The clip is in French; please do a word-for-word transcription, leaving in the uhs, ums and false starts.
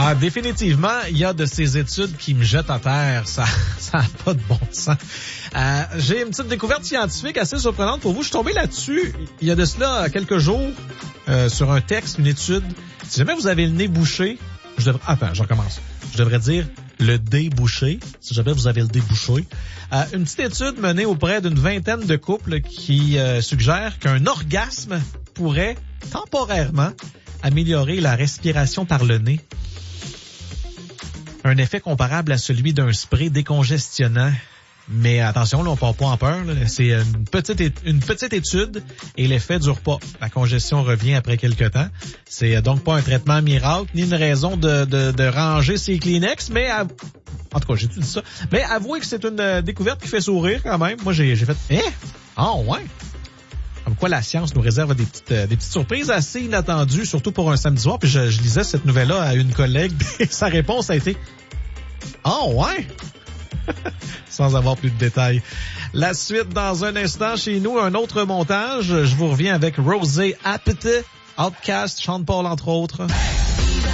Ah, définitivement, il y a de ces études qui me jettent à terre. Ça ça n'a pas de bon sens. Euh, j'ai une petite découverte scientifique assez surprenante pour vous. Je suis tombé là-dessus il y a de cela quelques jours euh, sur un texte, une étude. Si jamais vous avez le nez bouché, je devrais... Attends, je recommence. Je devrais dire le débouché, si jamais vous avez le débouché. Euh, une petite étude menée auprès d'une vingtaine de couples qui euh, suggère qu'un orgasme pourrait temporairement améliorer la respiration par le nez. Un effet comparable à celui d'un spray décongestionnant. Mais attention, là, on part pas en peur. Là. C'est une petite é- une petite étude et l'effet dure pas. La congestion revient après quelques temps. C'est donc pas un traitement miracle ni une raison de, de, de ranger ses Kleenex, mais à... en tout cas, j'ai tout dit ça. Mais avouez que c'est une euh, découverte qui fait sourire quand même. Moi, j'ai, j'ai fait « Eh? Ah oh, ouais! » Comme quoi la science nous réserve des petites, euh, des petites surprises assez inattendues, surtout pour un samedi soir. Puis je, je lisais cette nouvelle-là à une collègue et sa réponse a été « Ah oh, ouais! » Sans avoir plus de détails. La suite dans un instant chez nous, un autre montage. Je vous reviens avec Rosé Apte, Outcast, Sean Paul entre autres.